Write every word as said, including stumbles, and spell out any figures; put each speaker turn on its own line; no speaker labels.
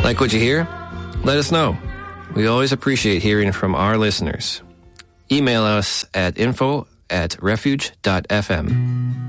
Like what you hear? Let us know. We always appreciate hearing from our listeners. Email us at info at refuge dot f m.